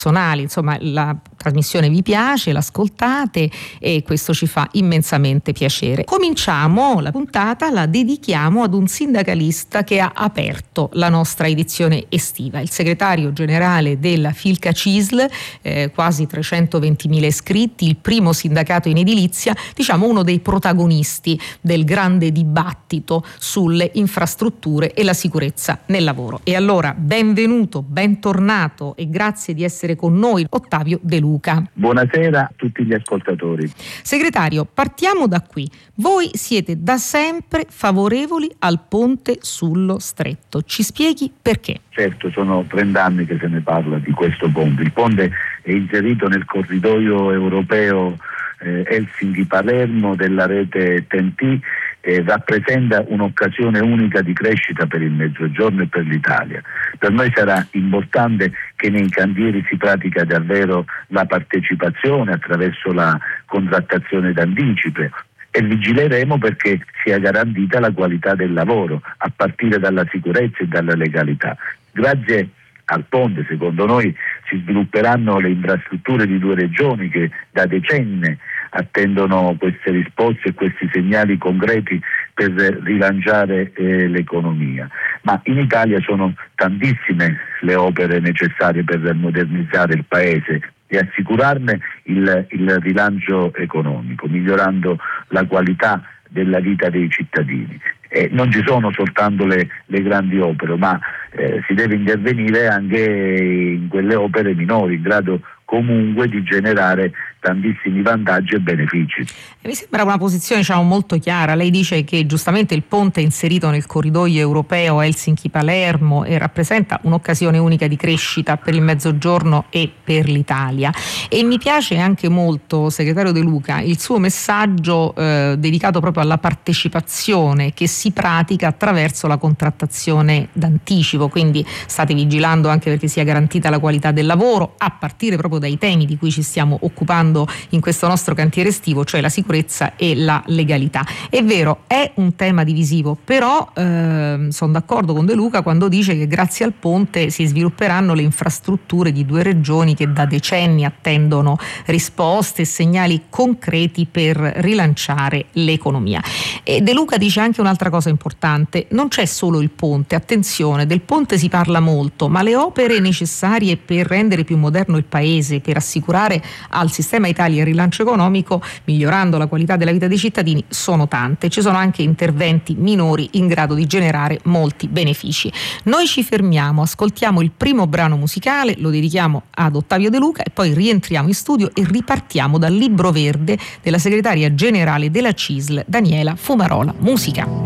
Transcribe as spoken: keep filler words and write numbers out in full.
Insomma, la trasmissione vi piace, l'ascoltate e questo ci fa immensamente piacere. Cominciamo la puntata, la dedichiamo ad un sindacalista che ha aperto la nostra edizione estiva, il segretario generale della Filca C I S L, eh, quasi trecentoventimila iscritti, il primo sindacato in edilizia, diciamo uno dei protagonisti del grande dibattito sulle infrastrutture e la sicurezza nel lavoro. E allora benvenuto, bentornato e grazie di essere con noi Ottavio De Luca. Buonasera a tutti gli ascoltatori. Segretario, partiamo da qui. Voi siete da sempre favorevoli al ponte sullo Stretto. Ci spieghi perché? Certo, sono trent'anni che se ne parla di questo ponte. Il ponte è inserito nel corridoio europeo eh, Helsinki-Palermo della rete T N T. Eh, rappresenta un'occasione unica di crescita per il Mezzogiorno e per l'Italia. Per noi sarà importante che nei cantieri si pratica davvero la partecipazione attraverso la contrattazione d'anticipo e vigileremo perché sia garantita la qualità del lavoro a partire dalla sicurezza e dalla legalità. Grazie al ponte, secondo noi, si svilupperanno le infrastrutture di due regioni che da decenni attendono queste risposte e questi segnali concreti per rilanciare eh, l'economia. Ma in Italia sono tantissime le opere necessarie per modernizzare il Paese e assicurarne il, il rilancio economico, migliorando la qualità della vita dei cittadini. Eh, non ci sono soltanto le, le grandi opere, ma eh, si deve intervenire anche in quelle opere minori, in grado comunque di generare tantissimi vantaggi e benefici. Mi sembra una posizione diciamo molto chiara. Lei dice che giustamente il ponte è inserito nel corridoio europeo Helsinki-Palermo e rappresenta un'occasione unica di crescita per il Mezzogiorno e per l'Italia. E mi piace anche molto, segretario De Luca, il suo messaggio eh, dedicato proprio alla partecipazione che si pratica attraverso la contrattazione d'anticipo, quindi state vigilando anche perché sia garantita la qualità del lavoro, a partire proprio dai temi di cui ci stiamo occupando in questo nostro cantiere estivo, cioè la sicurezza e la legalità. È vero, è un tema divisivo, però eh, sono d'accordo con De Luca quando dice che grazie al ponte si svilupperanno le infrastrutture di due regioni che da decenni attendono risposte e segnali concreti per rilanciare l'economia. E De Luca dice anche un'altra cosa importante: non c'è solo il ponte, attenzione, del ponte si parla molto, ma le opere necessarie per rendere più moderno il paese, per assicurare al sistema Italia il rilancio economico, migliorando la qualità della vita dei cittadini, sono tante. Ci sono anche interventi minori in grado di generare molti benefici. Noi ci fermiamo, ascoltiamo il primo brano musicale, lo dedichiamo ad Ottavio De Luca e poi rientriamo in studio e ripartiamo dal libro verde della segretaria generale della C I S L, Daniela Fumarola. Musica.